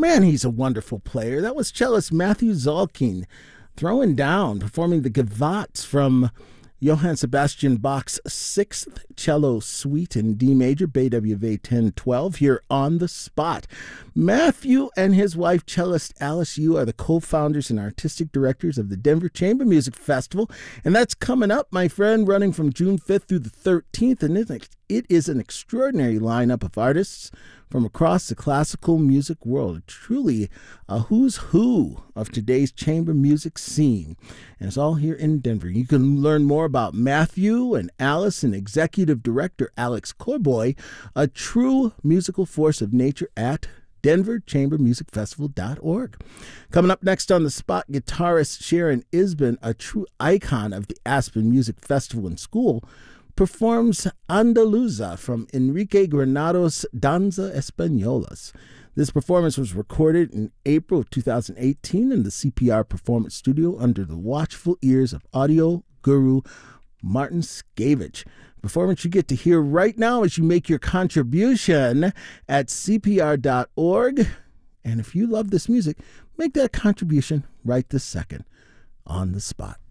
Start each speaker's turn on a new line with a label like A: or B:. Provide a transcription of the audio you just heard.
A: Man, he's a wonderful player. That was cellist Matthew Zalking throwing down, performing the Gavotte from Johann Sebastian Bach's 6th Cello Suite in D major, BWV 1012, here on the spot. Matthew and his wife, cellist Alice Yu, are the co-founders and artistic directors of the Denver Chamber Music Festival, and that's coming up, my friend, running from June 5th through the 13th, and it is an extraordinary lineup of artists from across the classical music world. Truly a who's who of today's chamber music scene. And it's all here in Denver. You can learn more about Matthew and Alice and Executive Director Alex Corboy, a true musical force of nature, at denverchambermusicfestival.org. Coming up next on the spot, guitarist Sharon Isbin, a true icon of the Aspen Music Festival and School, performs Andaluza from Enrique Granados' Danza Españolas. This performance was recorded in April of 2018 in the CPR Performance Studio under the watchful ears of audio guru Martin Skavich. Performance you get to hear right now as you make your contribution at cpr.org. And if you love this music, make that contribution right this second on the spot.